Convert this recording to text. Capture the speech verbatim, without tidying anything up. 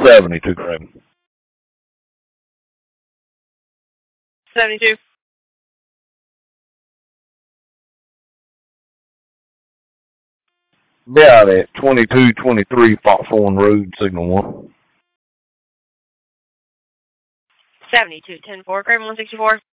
seventy-two, Craven. seventy-two. Be out at twenty-two twenty-three Foxhorn Road, signal one. seventy-two ten four, Craven one sixty-four.